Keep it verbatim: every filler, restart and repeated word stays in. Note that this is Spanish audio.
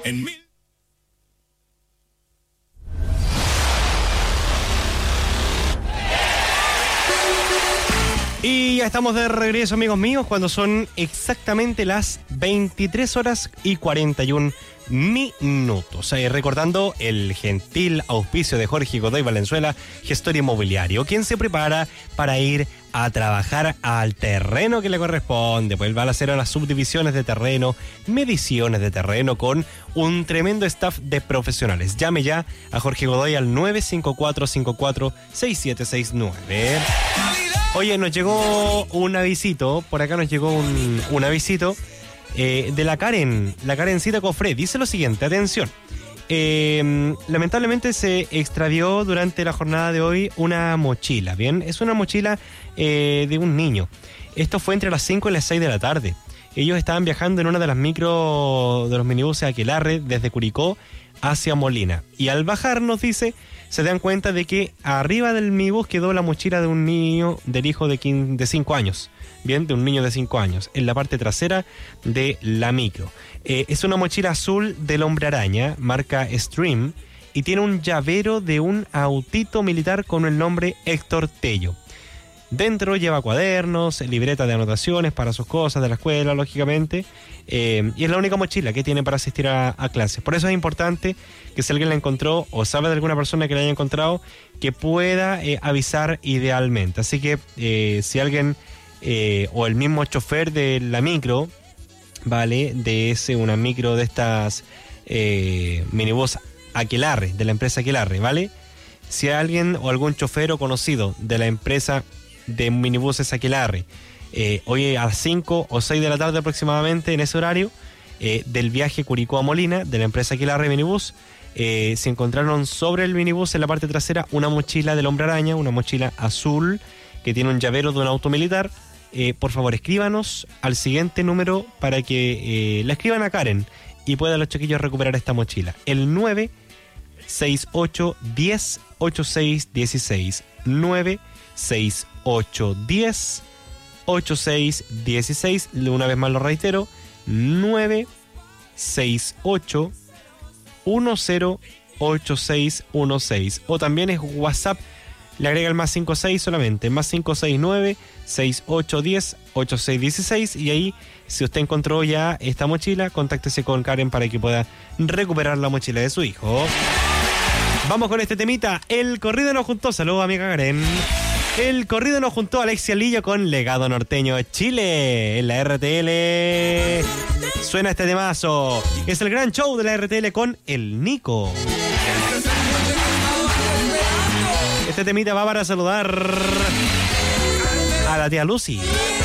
En mi... Y ya estamos de regreso, amigos míos, cuando son exactamente las veintitrés horas y cuarenta y un minutos. Eh, recordando el gentil auspicio de Jorge Godoy Valenzuela, gestor inmobiliario, quien se prepara para ir a trabajar al terreno que le corresponde. Pues él va a hacer las subdivisiones de terreno, mediciones de terreno, con un tremendo staff de profesionales. Llame ya a Jorge Godoy al nueve cinco cuatro cinco cuatro seis siete seis nueve. Oye, nos llegó un avisito, por acá nos llegó un, un avisito eh, de la Karen, la Karencita Cofré. Dice lo siguiente, atención. Eh, lamentablemente se extravió durante la jornada de hoy una mochila, ¿bien? Es una mochila eh, de un niño. Esto fue entre las cinco y las seis de la tarde. Ellos estaban viajando en una de las micro de los minibuses Aquelarre desde Curicó hacia Molina. Y al bajar, nos dice, se dan cuenta de que arriba del minibús quedó la mochila de un niño, del hijo de cinco años. Bien, de un niño de cinco años, en la parte trasera de la micro. Eh, es una mochila azul del Hombre Araña, marca Stream, y tiene un llavero de un autito militar con el nombre Héctor Tello. Dentro lleva cuadernos, libreta de anotaciones para sus cosas de la escuela, lógicamente, eh, y es la única mochila que tiene para asistir a, a clases. Por eso es importante que si alguien la encontró o sabe de alguna persona que la haya encontrado, que pueda eh, avisar idealmente. Así que eh, si alguien eh, o el mismo chofer de la micro, vale, de ese una micro de estas eh, minibús Aquelarre, de la empresa Aquelarre, ¿vale? Si alguien o algún chofer o conocido de la empresa de minibuses Aquelarre, eh, hoy a las cinco o seis de la tarde aproximadamente, en ese horario, eh, del viaje Curicó a Molina, de la empresa Aquelarre Minibús, eh, se encontraron sobre el minibús en la parte trasera una mochila del Hombre Araña, una mochila azul que tiene un llavero de un auto militar. Eh, por favor, escríbanos al siguiente número para que eh, la escriban a Karen y puedan los chiquillos recuperar esta mochila. El nueve seis ocho uno cero ocho seis uno seis, nueve seis ocho uno cero ocho seis uno seis, una vez más lo reitero, nueve seis ocho uno cero ocho seis uno seis, o también es WhatsApp, le agrega el más cincuenta y seis solamente, más cinco seis nueve seis ocho uno cero ocho seis uno seis, y ahí, si usted encontró ya esta mochila, contáctese con Karen para que pueda recuperar la mochila de su hijo. Vamos con este temita. El corrido nos juntó, saludos amiga Karen. El corrido nos juntó a Alexia Lillo con Legado Norteño Chile en la R T L. Suena este temazo. Es el gran show de la R T L con el Nico. Este temita va para saludar a la tía Lucy.